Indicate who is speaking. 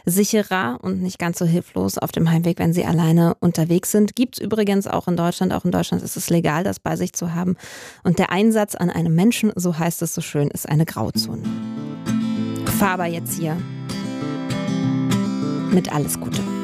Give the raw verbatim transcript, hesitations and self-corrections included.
Speaker 1: sicherer und nicht ganz so hilflos auf dem Heimweg, wenn sie alleine unterwegs sind. Gibt es übrigens auch in Deutschland. Auch in Deutschland ist es legal, das bei sich zu haben. Und der Einsatz an einem Menschen, so heißt es so schön, ist eine Grauzone. Faber jetzt hier mit Alles Gute.